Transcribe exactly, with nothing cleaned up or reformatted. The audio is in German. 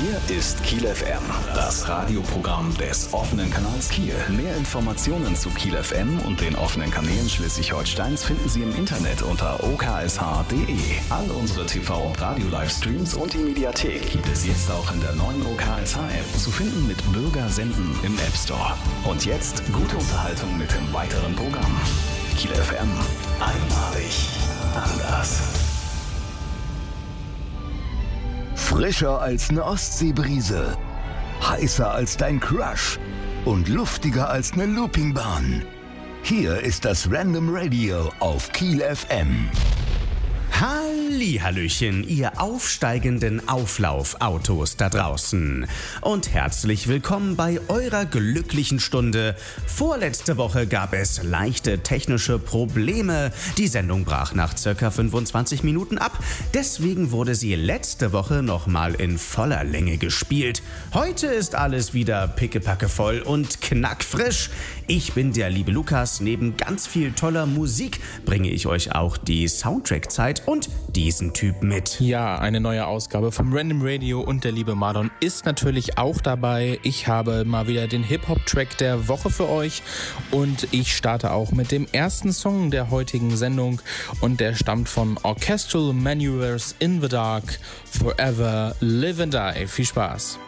Hier ist Kiel F M, das Radioprogramm des offenen Kanals Kiel. Mehr Informationen zu Kiel F M und den offenen Kanälen Schleswig-Holsteins finden Sie im Internet unter o k s h punkt d e. All unsere T V- und Radio-Livestreams und die Mediathek gibt es jetzt auch in der neuen O K S H-App, zu finden mit Bürger senden im App Store. Und jetzt gute Unterhaltung mit dem weiteren Programm. Kiel F M, einmalig anders. Frischer als eine Ostseebrise, heißer als dein Crush und luftiger als eine Loopingbahn. Hier ist das Random Radio auf Kiel F M. Hallihallöchen, ihr aufsteigenden Auflaufautos da draußen. Und herzlich willkommen bei eurer glücklichen Stunde. Vorletzte Woche gab es leichte technische Probleme. Die Sendung brach nach circa fünfundzwanzig Minuten ab. Deswegen wurde sie letzte Woche nochmal in voller Länge gespielt. Heute ist alles wieder pickepacke voll und knackfrisch. Ich bin der liebe Lukas. Neben ganz viel toller Musik bringe ich euch auch die Soundtrack-Zeit und diesen Typ mit. Ja, eine neue Ausgabe vom Random Radio und der liebe Marlon ist natürlich auch dabei. Ich habe mal wieder den Hip-Hop-Track der Woche für euch und ich starte auch mit dem ersten Song der heutigen Sendung und der stammt von Orchestral Maneuvers in the Dark, Forever Live and Die. Viel Spaß.